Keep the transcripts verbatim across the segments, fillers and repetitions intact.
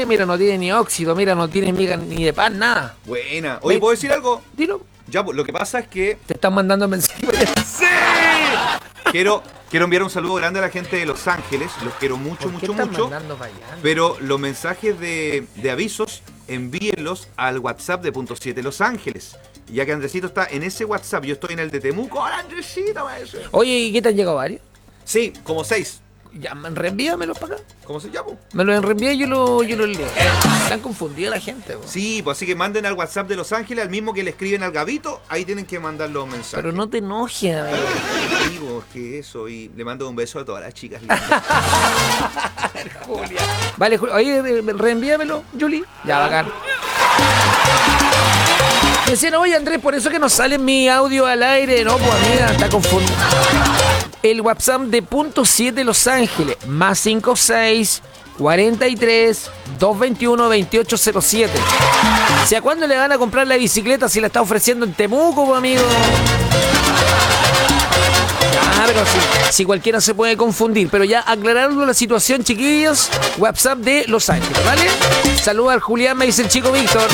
aire, mira, no tiene ni óxido, mira, no tiene miga ni de pan, nada. Buena. Oye, ¿puedo decir algo? Dilo. Ya, pues, lo que pasa es que... Te están mandando mensajes. ¡Sí! Quiero, quiero enviar un saludo grande a la gente de Los Ángeles. Los quiero mucho, ¿Por qué mucho, están mucho. mandando para allá? Pero los mensajes de, de avisos, envíenlos al WhatsApp de Punto siete Los Ángeles. Ya que Andresito está en ese WhatsApp, yo estoy en el de Temuco. ¡Hola, Andresito! Maestro! Oye, ¿y qué te han llegado varios? Sí, como seis. Ya, reenvíamelos para acá. ¿Cómo se llama? Me los reenvía y yo los yo lo leo. Están confundidos la gente, po. Sí, pues así que manden al WhatsApp de Los Ángeles, al mismo que le escriben al Gabito, ahí tienen que mandar los mensajes. Pero no te enojes, amigo. Digo, que eso, y le mando un beso a todas las chicas. Julia. Vale, Julia. Oye, reenvíamelo, Juli. Ya, bacán. Decían, oye, Andrés, por eso que no sale mi audio al aire. No, pues amiga, está confundido. El WhatsApp de Punto siete Los Ángeles, más cinco seis, cuarenta y tres, doscientos veintiuno, veintiocho cero siete. O sea, ¿cuándo le van a comprar la bicicleta si la está ofreciendo en Temuco, pues, amigo? Ah, pero sí, si cualquiera se puede confundir. Pero ya aclarando la situación, chiquillos, WhatsApp de Los Ángeles, ¿vale? Saluda al Julián, me dice el chico Víctor.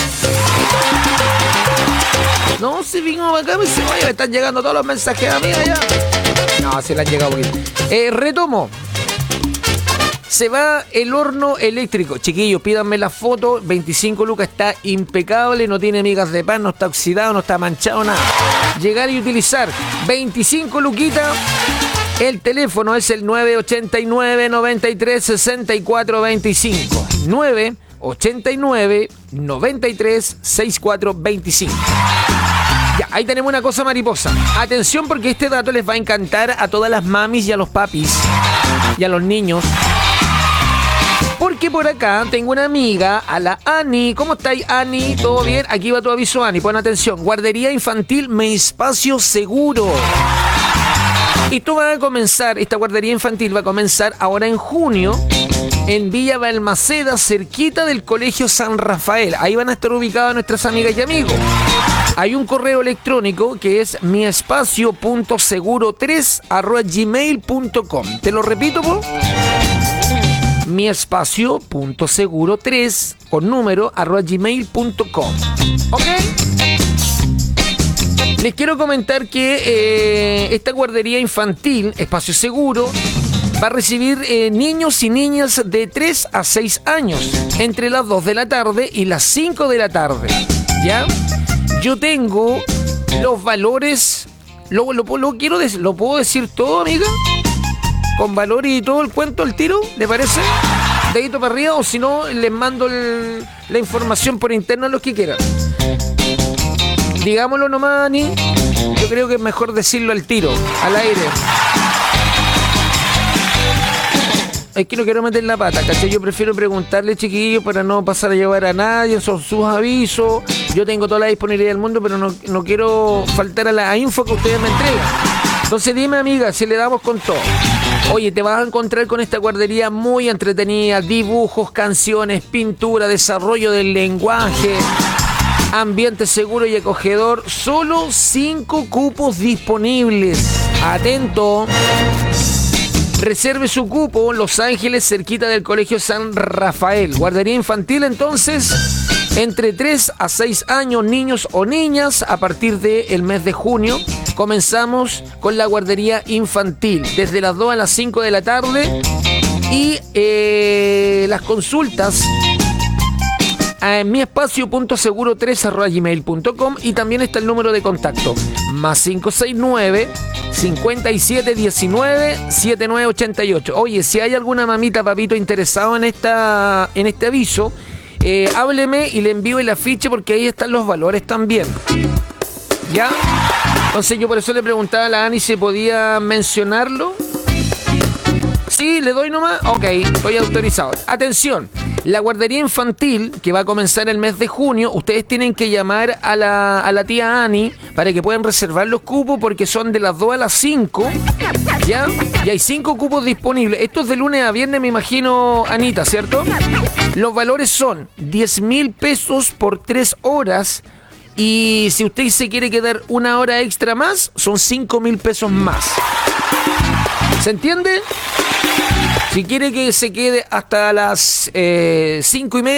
No, si vino acá, me dice, oye, me están llegando todos los mensajes a mí allá. No, se le han llegado poquito. Eh, retomo. Se va el horno eléctrico. Chiquillos, pídanme la foto. veinticinco lucas, está impecable. No tiene migas de pan, no está oxidado, no está manchado, nada. Llegar y utilizar. veinticinco luquitas. El teléfono es el nueve ocho nueve, nueve tres, seis cuatro dos cinco. nueve ocho nueve, nueve tres, seis cuatro dos cinco. Ya, ahí tenemos una cosa mariposa. Atención porque este dato les va a encantar a todas las mamis y a los papis y a los niños. Porque por acá tengo una amiga, a la Ani. ¿Cómo estáis, Ani? ¿Todo bien? Aquí va tu aviso, Ani. Pon atención. Guardería infantil Mi Espacio Seguro. Y tú vas a comenzar, esta guardería infantil va a comenzar ahora en junio en Villa Balmaceda, cerquita del Colegio San Rafael. Ahí van a estar ubicadas nuestras amigas y amigos. Hay un correo electrónico que es miespacio punto seguro tres arroba gmail punto com. Te lo repito, po. miespacio punto seguro tres con número arroba gmail punto com. ¿Ok? Les quiero comentar que eh, esta guardería infantil, Espacio Seguro, va a recibir eh, niños y niñas de tres a seis años, entre las dos de la tarde y las cinco de la tarde. ¿Ya? Yo tengo los valores, lo, lo, lo, quiero de, ¿lo puedo decir todo, amiga? Con valores y todo el cuento al tiro, ¿le parece? Dedito para arriba, o si no, les mando el, la información por interno a los que quieran. Digámoslo nomás, Ani. Yo creo que es mejor decirlo al tiro, al aire. Es que no quiero meter la pata, ¿cachai? Yo prefiero preguntarle, chiquillos, para no pasar a llevar a nadie, son sus avisos. Yo tengo toda la disponibilidad del mundo, pero no, no quiero faltar a la info que ustedes me entregan. Entonces dime, amiga, si le damos con todo. Oye, te vas a encontrar con esta guardería muy entretenida, dibujos, canciones, pintura, desarrollo del lenguaje, ambiente seguro y acogedor. Solo cinco cupos disponibles. Atento. Reserve su cupo, Los Ángeles, cerquita del Colegio San Rafael. Guardería infantil, entonces, entre tres a seis años, niños o niñas, a partir del mes de junio. Comenzamos con la guardería infantil, desde las dos a las cinco de la tarde. Y eh, las consultas en miespacio punto seguro tres arroba gmail punto com, y también está el número de contacto más cinco seis nueve, cincuenta y siete diecinueve, setenta y nueve ochenta y ocho. Oye, si hay alguna mamita, papito interesado en esta en este aviso, eh, hábleme y le envío el afiche, porque ahí están los valores también. ¿Ya? Entonces yo por eso le preguntaba a la Ani si podía mencionarlo. Sí, le doy nomás. Ok, estoy autorizado. Atención, la guardería infantil que va a comenzar el mes de junio, ustedes tienen que llamar a la, a la tía Ani para que puedan reservar los cupos, porque son de las dos a las cinco, ¿ya? Y hay cinco cupos disponibles. Esto es de lunes a viernes, me imagino, Anita, ¿cierto? Los valores son diez mil pesos por tres horas. Y si usted se quiere quedar una hora extra más, son cinco mil pesos más. ¿Se entiende? Si quiere que se quede hasta las eh, cinco y media